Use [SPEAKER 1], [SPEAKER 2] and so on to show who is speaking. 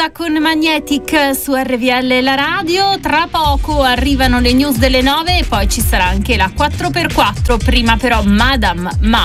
[SPEAKER 1] Rosa con Magnetic su RVL la radio. Tra poco arrivano le news delle 9 e poi ci sarà anche la 4x4. Prima però Madame Ma